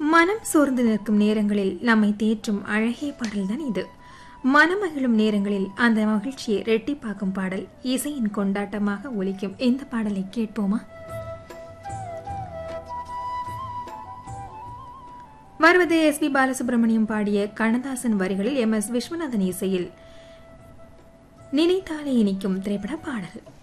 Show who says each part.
Speaker 1: மனம் சோர்ந்து நிற்கும் நேரங்களில் நம்மை தேற்றும் அழகிய பாடல்தான் இது. மனமகிழும் நேரங்களில் அந்த மகிழ்ச்சியை ரெட்டிப்பாக்கும் பாடல், இசையின் கொண்டாட்டமாக ஒலிக்கும் இந்த பாடலை கேட்போமா? வருவது எஸ். பி. பாலசுப்ரமணியம் பாடிய கண்ணதாசன் வரிகளில் எம். எஸ். விஸ்வநாதன் இசையில் நினைத்தாலே இனிக்கும் திரைப்பட பாடல்.